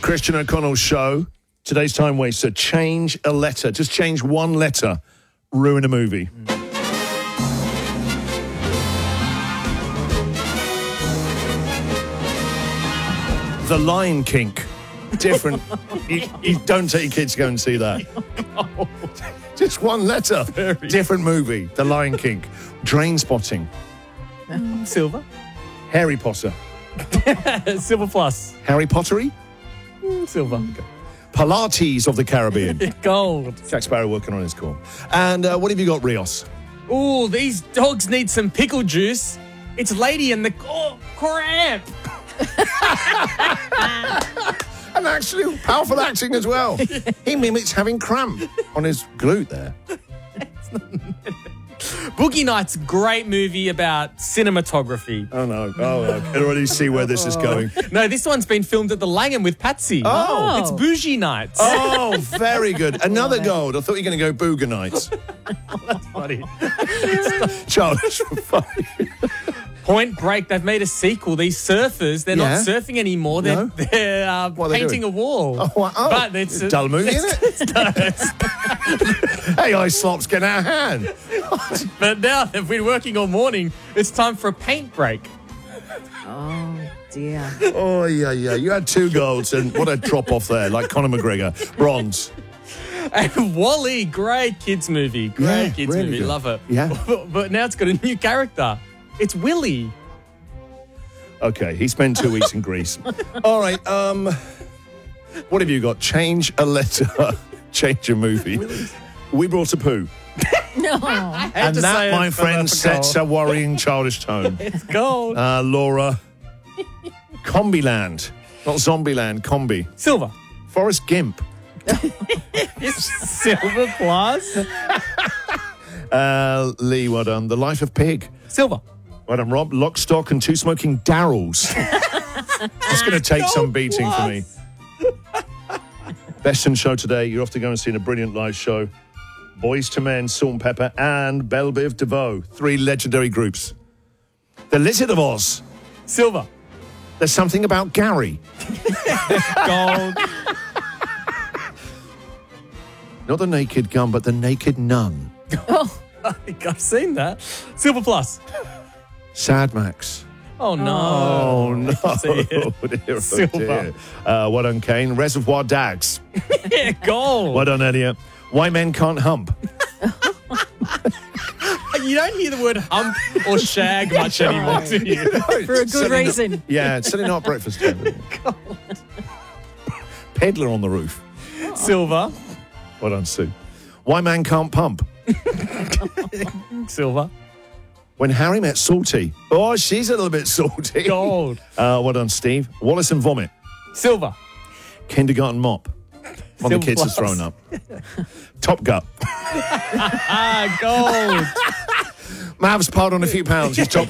Christian O'Connell Show. Today's time waster. Change a letter. Just change one letter. Ruin a movie. The Lion King. Different. you don't take your kids to go and see that. Just one letter. Different movie. The Lion King. Drain Spotting. Silver. Harry Potter. Silver plus. Harry Pottery. Silver. Pilates of the Caribbean. Gold. Jack Sparrow working on his call. And what have you got, Rios? Ooh, these dogs need some pickle juice. It's Lady and the cramp. And actually, powerful acting as well. He mimics having cramp on his glute there. Boogie Nights, great movie about cinematography. Oh, no. Oh, I can already see where this is going. No, this one's been filmed at the Langham with Patsy. Oh. It's Bougie Nights. Oh, very good. Another gold. I thought you were going to go Booger Nights. That's funny. Childish. Funny. Point Break, they've made a sequel. These surfers, they're not surfing anymore. They're, No? they're What are they painting doing? a wall. Oh, But it's a dull movie, isn't it? Hey, Ice Slops, get out of hand. But now they've been working all morning. It's time for a paint break. Oh, dear. Oh, yeah. You had 2 golds, and what a drop off there, like Conor McGregor. Bronze. And Wall-E, great kids movie. Great kids really movie. good. Love it. Yeah. But now it's got a new character. It's Willy. Okay, he spent 2 weeks in Greece. All right, what have you got? Change a letter, change a movie. We brought a poo. No. And that, my friend, sets a worrying childish tone. It's gold. Laura. Combiland. Not Zombieland, Combi. Silver. Forrest Gimp. Silver plus. Lee, well done. The Life of Pig. Silver. Well done, Rob. Lock, Stock and Two Smoking Darrells. It's going to take some beating for me. Best in Show today. You're off to go and see a brilliant live show. Boys to Men, Salt and Pepper, and Belle Biv DeVoe. 3 legendary groups. The Lizard of Oz. Silver. There's something about Gary. Gold. Not the Naked Gun, but the Naked Nun. I think I've seen that. Silver plus. Sad Max. Oh, no. Oh, no. See it. Dear, oh, Silver. dear. Well done, Kane. Reservoir Dags. Yeah, gold. Well done, Elliot. Why Men Can't Hump. You don't hear the word hump or shag much anymore, do you? For a good reason. Yeah, it's certainly not breakfast time. Peddler on the Roof. Silver. Well done, Sue. Why Man Can't Pump. Silver. When Harry Met Salty. Oh, she's a little bit salty. Gold. Well done, Steve. Wallace and Vomit. Silver. Kindergarten Mop. One of the kids Silver has thrown up. Top Gut. Gold. Mav's piled on a few pounds. He's top